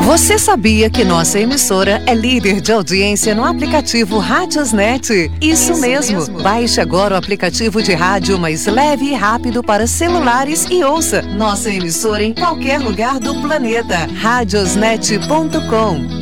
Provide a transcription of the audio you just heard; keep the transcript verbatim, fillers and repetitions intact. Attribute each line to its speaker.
Speaker 1: Você sabia que nossa emissora é líder de audiência no aplicativo Radiosnet? Isso, Isso mesmo. mesmo. Baixe agora o aplicativo de rádio mais leve e rápido para celulares e ouça nossa emissora em qualquer lugar do planeta. radiosnet ponto com.